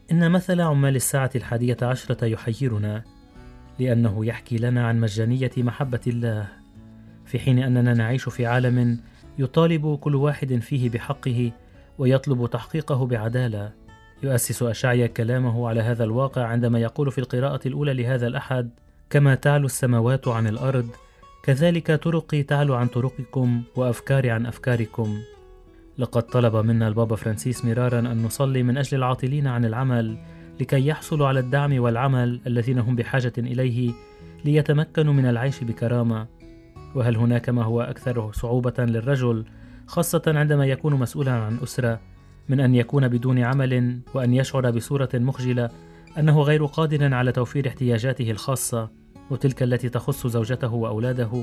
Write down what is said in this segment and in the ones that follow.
إن مثل عمال الساعة 11 يحيرنا، لأنه يحكي لنا عن مجانية محبة الله، في حين أننا نعيش في عالم يطالب كل واحد فيه بحقه ويطلب تحقيقه بعدالة. يؤسس أشعيا كلامه على هذا الواقع عندما يقول في القراءة الأولى لهذا الأحد: كما تعلو السماوات عن الأرض، كذلك طرقي تعلو عن طرقكم وأفكاري عن أفكاركم. لقد طلب منا البابا فرانسيس مرارا أن نصلي من أجل العاطلين عن العمل لكي يحصلوا على الدعم والعمل الذين هم بحاجة إليه ليتمكنوا من العيش بكرامة. وهل هناك ما هو أكثر صعوبة للرجل، خاصة عندما يكون مسؤولا عن أسرة، من أن يكون بدون عمل وأن يشعر بصورة مخجلة أنه غير قادر على توفير احتياجاته الخاصة وتلك التي تخص زوجته وأولاده؟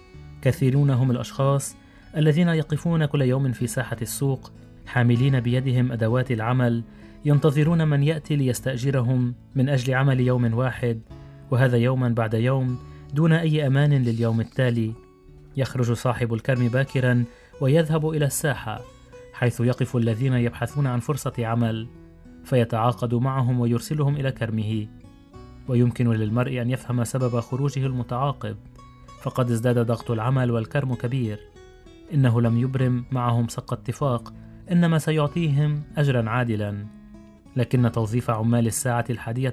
كثيرون هم الأشخاص الذين يقفون كل يوم في ساحة السوق حاملين بيدهم أدوات العمل، ينتظرون من يأتي ليستأجرهم من أجل عمل يوم واحد، وهذا يوما بعد يوم دون أي أمان لليوم التالي. يخرج صاحب الكرم باكرا ويذهب إلى الساحة حيث يقف الذين يبحثون عن فرصة عمل، فيتعاقد معهم ويرسلهم إلى كرمه. ويمكن للمرء أن يفهم سبب خروجه المتعاقب، فقد ازداد ضغط العمل والكرم كبير. إنه لم يبرم معهم سق اتفاق، إنما سيعطيهم أجرا عادلا. لكن توظيف عمال الساعة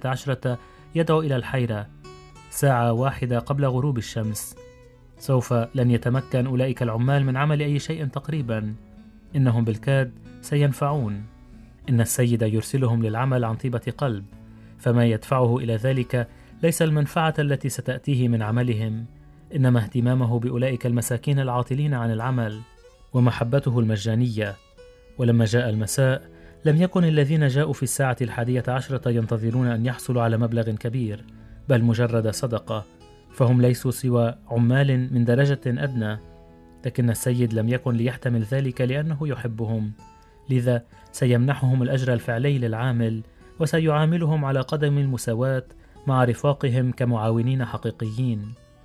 11 يدعو إلى الحيرة. ساعة واحدة قبل غروب الشمس سوف لن يتمكن أولئك العمال من عمل أي شيء تقريبا، إنهم بالكاد سينفعون. إن السيد يرسلهم للعمل عن طيبة قلب، فما يدفعه إلى ذلك ليس المنفعة التي ستأتيه من عملهم، إنما اهتمامه بأولئك المساكين العاطلين عن العمل ومحبته المجانية. ولما جاء المساء لم يكن الذين جاءوا في الساعة 11 ينتظرون أن يحصلوا على مبلغ كبير، بل مجرد صدقة، فهم ليسوا سوى عمال من درجة أدنى. لكن السيد لم يكن ليحتمل ذلك لأنه يحبهم، لذا سيمنحهم الأجر الفعلي للعامل، وسيعاملهم على قدم المساواة مع رفاقهم كمعاونين حقيقيين.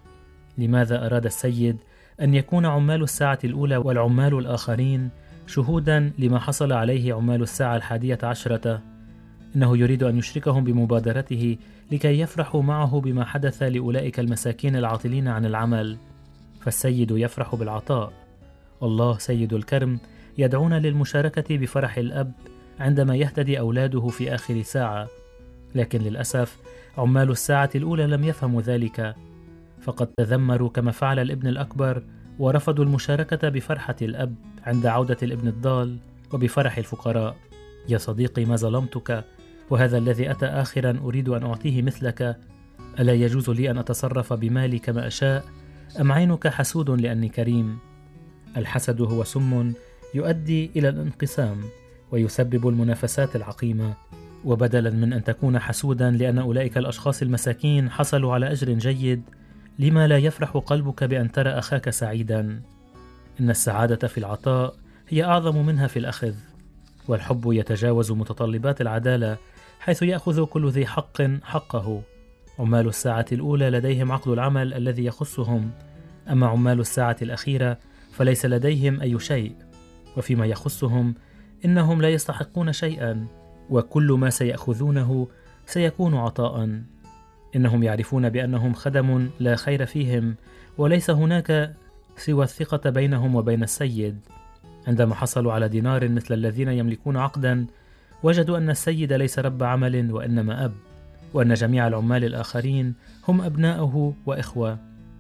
لماذا أراد السيد أن يكون عمال الساعة الأولى والعمال الآخرين شهودا لما حصل عليه عمال الساعة 11؟ إنه يريد أن يشركهم بمبادرته لكي يفرحوا معه بما حدث لأولئك المساكين العاطلين عن العمل. فالسيد يفرح بالعطاء. الله سيد الكرم يدعونا للمشاركة بفرح الأب عندما يهتدي أولاده في آخر ساعة، لكن للأسف عمال الساعة الأولى لم يفهموا ذلك، فقد تذمروا كما فعل الابن الأكبر ورفضوا المشاركة بفرحة الأب عند عودة الابن الضال وبفرح الفقراء. يا صديقي، ما ظلمتك، وهذا الذي أتى آخرا أريد أن أعطيه مثلك. ألا يجوز لي أن أتصرف بمالي كما أشاء؟ أم عينك حسود لأني كريم؟ الحسد هو سم يؤدي إلى الانقسام ويسبب المنافسات العقيمة. وبدلا من أن تكون حسودا لأن أولئك الأشخاص المساكين حصلوا على أجر جيد، لما لا يفرح قلبك بأن ترى أخاك سعيدا؟ إن السعادة في العطاء هي أعظم منها في الأخذ، والحب يتجاوز متطلبات العدالة حيث يأخذ كل ذي حق حقه. عمال الساعة الأولى لديهم عقد العمل الذي يخصهم، أما عمال الساعة الأخيرة فليس لديهم أي شيء، وفيما يخصهم إنهم لا يستحقون شيئا، وكل ما سيأخذونه سيكون عطاء. إنهم يعرفون بأنهم خدم لا خير فيهم، وليس هناك سوى الثقة بينهم وبين السيد. عندما حصلوا على دينار مثل الذين يملكون عقدا، وجدوا أن السيد ليس رب عمل وإنما أب، وأن جميع العمال الآخرين هم أبناؤه وإخوة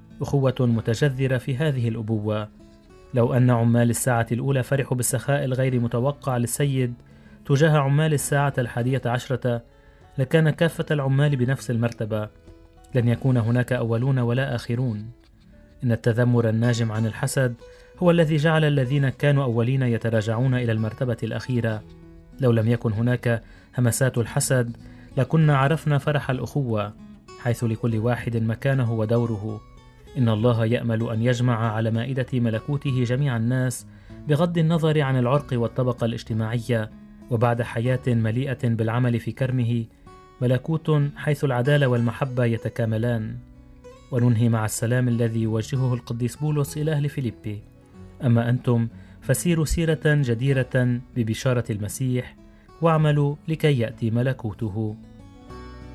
متجذرة في هذه الأبوة. لو أن عمال الساعة الأولى فرحوا بالسخاء الغير متوقع للسيد تجاه عمال الساعة 11، لكان كافة العمال بنفس المرتبة، لن يكون هناك أولون ولا آخرون. إن التذمر الناجم عن الحسد هو الذي جعل الذين كانوا أولين يتراجعون إلى المرتبة الأخيرة. لو لم يكن هناك همسات الحسد لكنا عرفنا فرح الأخوة، حيث لكل واحد مكانه ودوره. إن الله يأمل أن يجمع على مائدة ملكوته جميع الناس بغض النظر عن العرق والطبقة الاجتماعية، وبعد حياة مليئة بالعمل في كرمه ملكوت حيث العدالة والمحبة يتكاملان. وننهي مع السلام الذي يوجهه القديس بولس إلى أهل فيليبي: أما أنتم فسيروا سيرة جديرة ببشارة المسيح، واعملوا لكي يأتي ملكوته.